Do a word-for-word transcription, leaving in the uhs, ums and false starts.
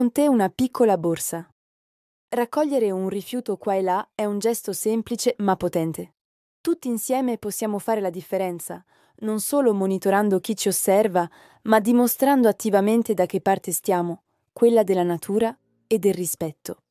Con te una piccola borsa. Raccogliere un rifiuto qua e là è un gesto semplice ma potente. Tutti insieme possiamo fare la differenza, non solo monitorando chi ci osserva, ma dimostrando attivamente da che parte stiamo, quella della natura e del rispetto.